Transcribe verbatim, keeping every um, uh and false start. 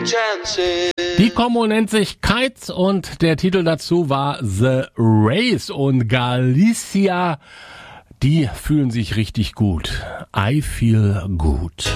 Die Kombo nennt sich Kites und der Titel dazu war The Race und Galicia. Die fühlen sich richtig gut. I feel good.